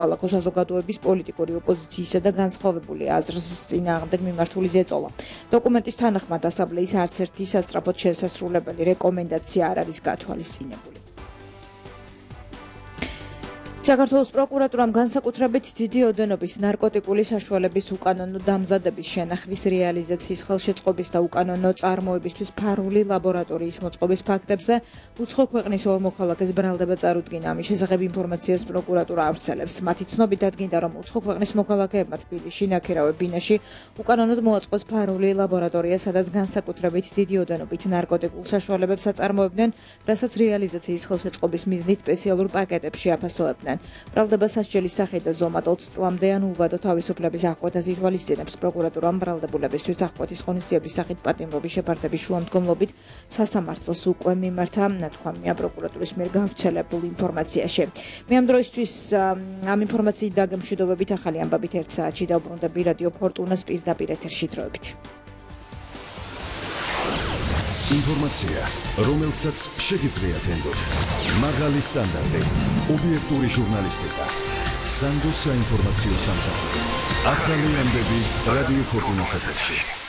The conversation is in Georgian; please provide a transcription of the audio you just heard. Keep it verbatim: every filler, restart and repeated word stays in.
ქალაქო საზოგადოების პოლიტიკური ოპოზიციისა და განსხვავებული აზრის წინააღმდეგ მიმართული ზეწოლა. დოკუმენტის თანახმად ასამბლეის არც ერთი სასწრაფოდ შესასრულებელი რეკომენდაცია არ არის გათვალისწინებული. საქართველოს პროკურატურამ განსაკუთრებით დიდი ოდენობით ნარკოტიკული საშუალების უკანონო დამზადების შენახვის რეალიზაციის ხელშეწყობის და უკანონო წარმოებისთვის ფარული ლაბორატორიის მოწყობის ფაქტებზე უცხო ქვეყნის ორ მოქალაქეს ბრალდება წარუდგინა. ამის შესახებ ინფორმაციას პროკურატურა ავრცელებს. მათი ცნობით დადგინდა, რომ უცხო ქვეყნის მოქალაქეებმა თბილისში, ნაქერავე ბინაში უკანონოდ მოაწყოს ფარული ლაბორატორია, სადაც განსაკუთრებით დიდი ოდენობით ნარკოტიკულ საშუალებებს აწარმოებდნენ, რასაც რეალიზაციის ხელშეწყობის მიზნით სპეციალურ პაკეტებში აფასოებდნენ. ბრალდება სასჯელის სახით და ზომად ოცი წლამდე ან უვადო თავისუფლების აღკვეთას ითვალისწინებს. პროკურატურამ ბრალდებულებისთვის აღკვეთის ღონისძიების სახით პატიმრობის შეფარდების შუამდგომლობით სასამართლოს უკვე მიმართა, ნათქვამია პროკურატურის მიერ გავრცელებულ ინფორმაციაში. მე ამ დროისთვის ამ ინფორმაციით დაგემშვიდობებით ახალი ამბებით ერთ საათში დავბრუნდები რადიო ფორტუნას პირდაპირ ეთერში დროებით. ინფორმაცია, რომელსაც შეგიძლიათ ენდოთ. მაღალი სტანდარტი, ობიექტური ჟურნალისტიკა. სანდოს საინფორმაციო სამსახური. ახალი ამბები რადიო ფორტუნას ეთერში.